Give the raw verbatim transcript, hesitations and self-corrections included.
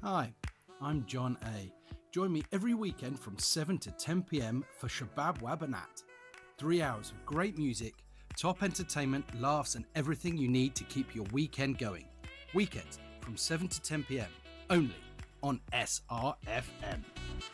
Hi, I'm John A. Join me every weekend from seven to ten p.m. for Shabab Wabanat. Three hours of great music, top entertainment, laughs, and everything you need to keep your weekend going. Weekends from seven to ten p.m. only on S R F M.